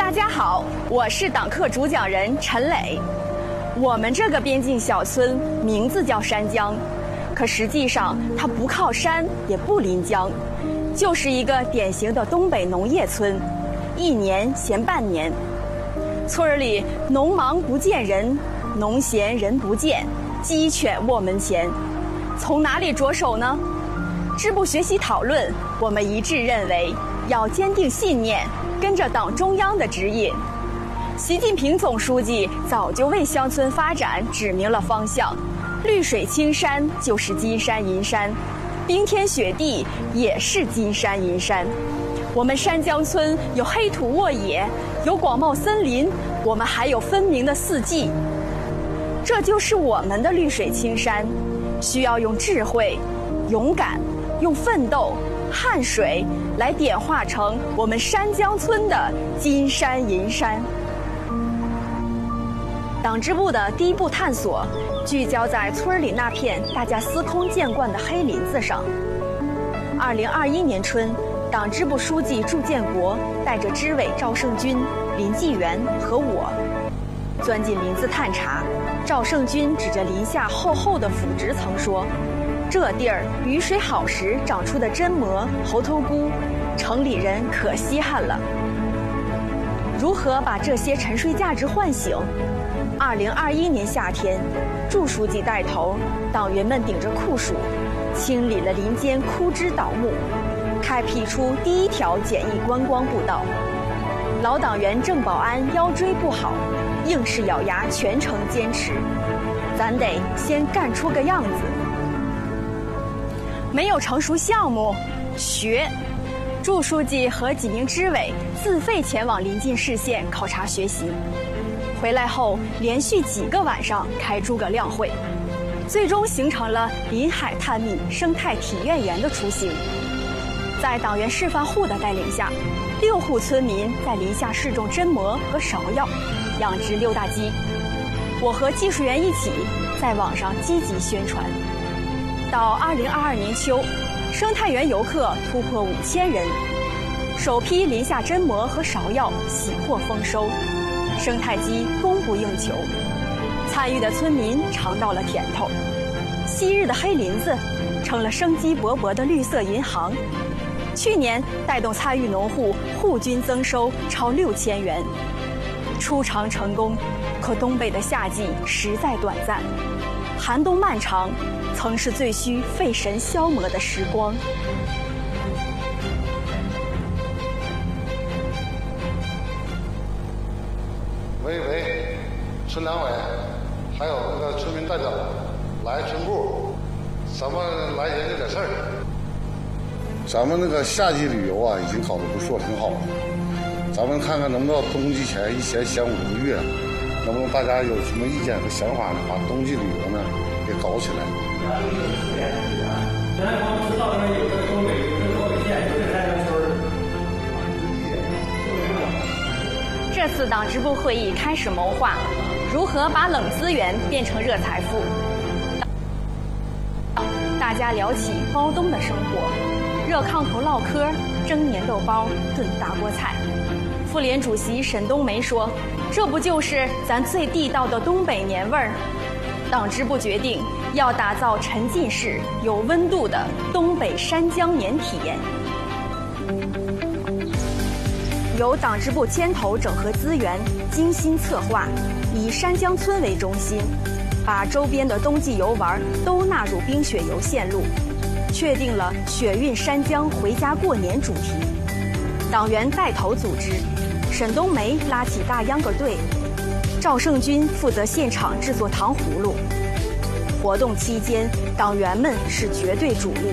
大家好，我是党课主讲人陈磊。我们这个边境小村名字叫山江，可实际上它不靠山，也不临江，就是一个典型的东北农业村，一年闲半年。村里农忙不见人，农闲人不见，鸡犬卧门前。从哪里着手呢？支部学习讨论，我们一致认为要坚定信念，跟着党中央的指引。习近平总书记早就为乡村发展指明了方向，绿水青山就是金山银山，冰天雪地也是金山银山。我们山江村有黑土沃野，有广袤森林，我们还有分明的四季。这就是我们的绿水青山，需要用智慧、勇敢、用奋斗、汗水来点化成我们山江村的金山银山。党支部的第一步探索，聚焦在村里那片大家司空见惯的黑林子上。2021年春，党支部书记祝建国带着支委赵胜军、林继元和我，钻进林子探查。赵胜军指着林下厚厚的腐殖层说：“这地儿雨水好时长出的榛蘑、猴头菇，城里人可稀罕了。”如何把这些沉睡价值唤醒？2021年夏天，祝书记带头，党员们顶着酷暑，清理了林间枯枝倒木，开辟出第一条简易观光步道。老党员郑保安腰椎不好，硬是咬牙全程坚持。咱得先干出个样子。没有成熟项目，学。祝书记和几名支委自费前往临近市县考察学习。回来后，连续几个晚上开诸葛亮会，最终形成了临海探秘生态体验园的雏形。在党员示范户的带领下，6户村民在林下试种榛蘑和芍药，养殖6大鸡。我和技术员一起在网上积极宣传。到2022年秋，生态园游客突破5000人，首批林下榛蘑和芍药喜获丰收，生态鸡供不应求，参与的村民尝到了甜头。昔日的黑林子成了生机勃勃的绿色银行。去年带动参与农户户均增收超6000元，初尝成功。可东北的夏季实在短暂，寒冬漫长，曾是最需费神消磨的时光。 喂，村党委，还有那个村民代表来村部，咱们来研究点事儿。咱们那个夏季旅游啊，已经搞得不错，挺好的。咱们看看能不能到冬季前一闲5个月，能不能大家有什么意见和想法呢？把冬季旅游呢给搞起来。 原来我们知道那有个东北，有个河北县，就在山村。 这次党支部会议开始谋划，如何把冷资源变成热财富。大家聊起包冬的生活，热炕头唠嗑，蒸粘豆包，炖大锅菜。妇联主席沈冬梅说：“这不就是咱最地道的东北年味儿？”党支部决定要打造沉浸式、有温度的东北山江年体验。由党支部牵头整合资源，精心策划，以山江村为中心，把周边的冬季游玩都纳入冰雪游线路，确定了雪韵山江回家过年主题。党员带头组织，沈冬梅拉起大秧歌队，赵胜军负责现场制作糖葫芦。活动期间，党员们是绝对主力。